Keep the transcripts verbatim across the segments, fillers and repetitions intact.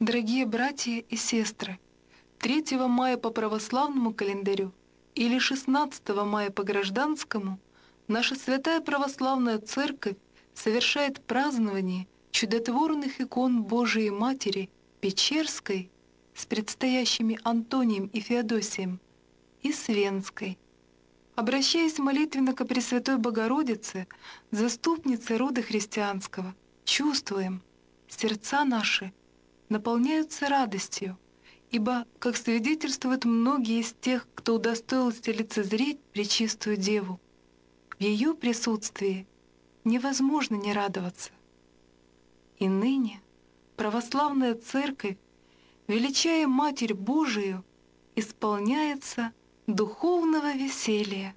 Дорогие братья и сестры, третьего мая по православному календарю или шестнадцатого мая по гражданскому наша Святая Православная Церковь совершает празднование чудотворных икон Божией Матери Печерской с предстоящими Антонием и Феодосием и Свенской. Обращаясь молитвенно ко Пресвятой Богородице, заступнице рода христианского, чувствуем, сердца наши наполняются радостью, ибо, как свидетельствуют многие из тех, кто удостоился лицезреть Пречистую Деву, в ее присутствии невозможно не радоваться. И ныне православная Церковь, величая Матерь Божию, исполняется духовного веселья.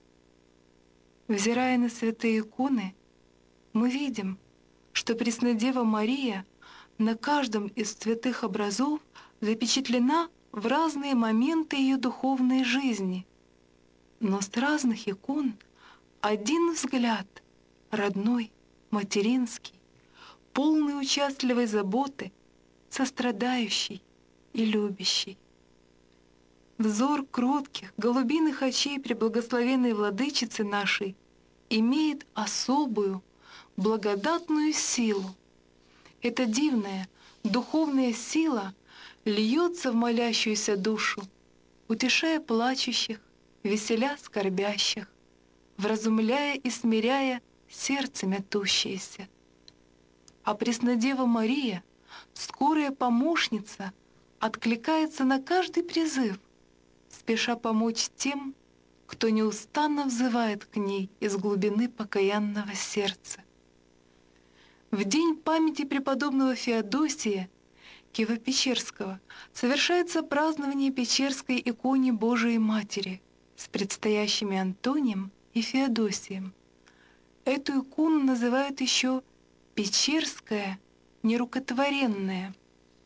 Взирая на святые иконы, мы видим, что Преснодева Мария на каждом из святых образов запечатлена в разные моменты ее духовной жизни. Но с разных икон один взгляд, родной, материнский, полный участливой заботы, сострадающий и любящий. Взор кротких, голубиных очей преблагословенной Владычицы нашей имеет особую, благодатную силу. Эта дивная, духовная сила льется в молящуюся душу, утешая плачущих, веселя скорбящих, вразумляя и смиряя сердце мятущееся. А Преснодева Мария, скорая помощница, откликается на каждый призыв, спеша помочь тем, кто неустанно взывает к ней из глубины покаянного сердца. В день памяти преподобного Феодосия Киево-Печерского совершается празднование Печерской иконе Божией Матери с предстоящими Антонием и Феодосием. Эту икону называют еще Печерская нерукотворенная.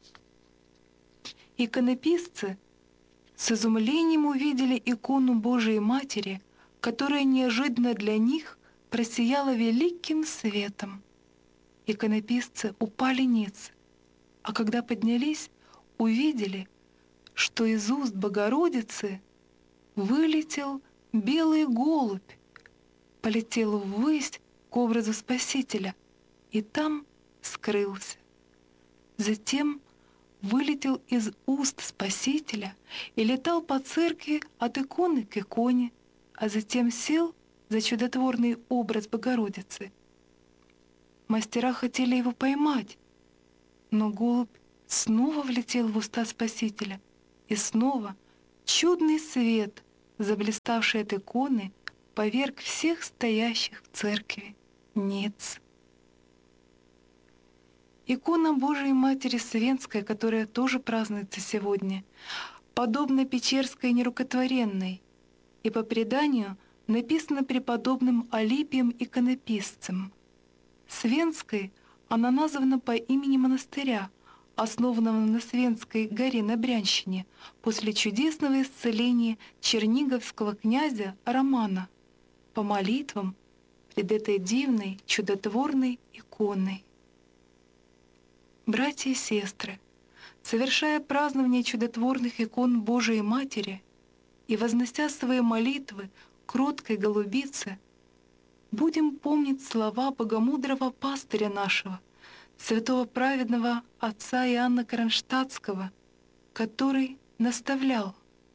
Иконописцы с изумлением увидели икону Божией Матери, которая неожиданно для них просияла великим светом. Иконописцы упали ниц, а когда поднялись, увидели, что из уст Богородицы вылетел белый голубь, полетел ввысь к образу Спасителя и там скрылся. Затем вылетел из уст Спасителя и летал по церкви от иконы к иконе, а затем сел за чудотворный образ Богородицы. Мастера хотели его поймать, но голубь снова влетел в уста Спасителя, и снова чудный свет, заблиставший от иконы, поверг всех стоящих в церкви ниц. Икона Божией Матери Свенская, которая тоже празднуется сегодня, подобна Печерской нерукотворенной, и по преданию написана преподобным Алипием иконописцем. Свенской она названа по имени монастыря, основанного на Свенской горе на Брянщине после чудесного исцеления черниговского князя Романа по молитвам пред этой дивной, чудотворной иконой. Братья и сестры, совершая празднование чудотворных икон Божией Матери и вознося свои молитвы кроткой голубице, будем помнить слова богомудрого пастыря нашего, святого праведного отца Иоанна Кронштадтского, который наставлял: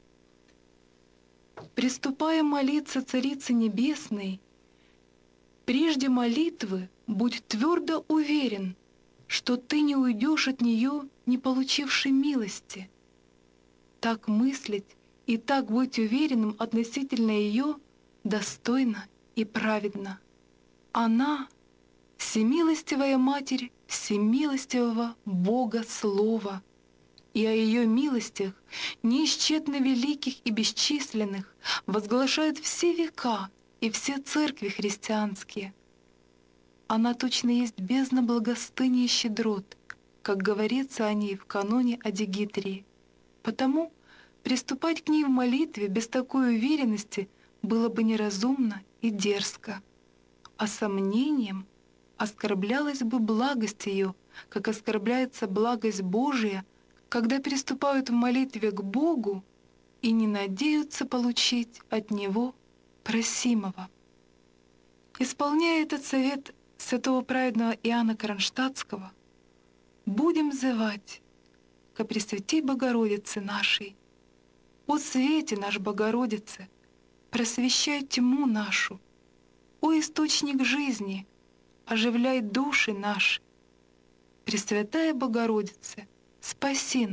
«Приступая молиться Царице Небесной, прежде молитвы будь твердо уверен, что ты не уйдешь от нее, не получивши милости. Так мыслить и так быть уверенным относительно ее достойно и праведно. Она — всемилостивая Матерь всемилостивого Бога Слова, и о ее милостях, неисчетно великих и бесчисленных, возглашают все века и все церкви христианские. Она точно есть бездна благостыни и щедрот, как говорится о ней в каноне о Дигитрии. Потому приступать к ней в молитве без такой уверенности было бы неразумно и дерзко, а сомнением оскорблялась бы благость ее, как оскорбляется благость Божия, когда приступают в молитве к Богу и не надеются получить от Него просимого. Исполняя этот совет святого праведного Иоанна Кронштадтского, будем взывать ко Пресвятей Богородице нашей: «О свете наш, Богородице, просвещай тьму нашу, о источник жизни, оживляй души наши. Пресвятая Богородице, спаси